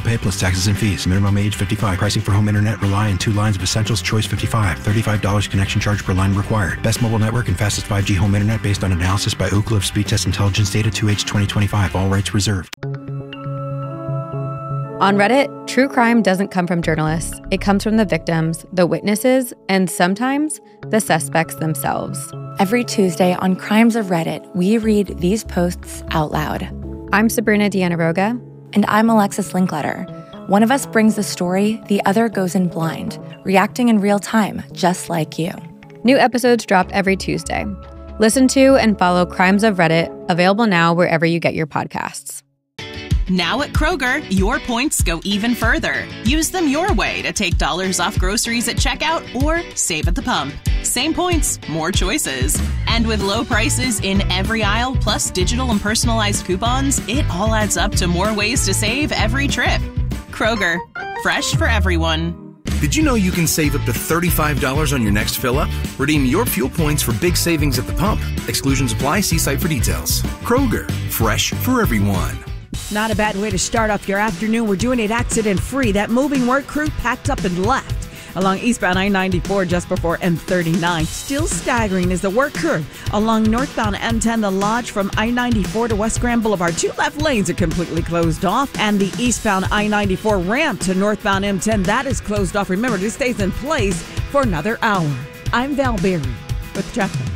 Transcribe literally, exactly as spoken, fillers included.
pay plus taxes and fees. Minimum age fifty-five. Pricing for home internet rely on two lines of Essentials. Choice fifty-five. thirty-five dollars connection charge per line required. Best mobile network and fastest five G home internet based on analysis by Oak Cliff Speed Test Intelligence Data two H twenty twenty-five. All rights reserved. On Reddit, true crime doesn't come from journalists. It comes from the victims, the witnesses, and sometimes the suspects themselves. Every Tuesday on Crimes of Reddit, we read these posts out loud. I'm Sabrina Dianaroga. And I'm Alexis Linkletter. One of us brings the story, the other goes in blind, reacting in real time, just like you. New episodes drop every Tuesday. Listen to and follow Crimes of Reddit, available now wherever you get your podcasts. Now at Kroger, your points go even further. Use them your way to take dollars off groceries at checkout or save at the pump. Same points, more choices. And with low prices in every aisle, plus digital and personalized coupons, it all adds up to more ways to save every trip. Kroger, fresh for everyone. Did you know you can save up to thirty-five dollars on your next fill-up? Redeem your fuel points for big savings at the pump. Exclusions apply. See site for details. Kroger, fresh for everyone. Not a bad way to start off your afternoon. We're doing it accident-free. That moving work crew packed up and left along eastbound I ninety-four just before M thirty-nine. Still staggering is the work crew along northbound M ten, the Lodge from I ninety-four to West Grand Boulevard. Two left lanes are completely closed off, and the eastbound I ninety-four ramp to northbound M ten, that is closed off. Remember, this stays in place for another hour. I'm Val Berry with traffic.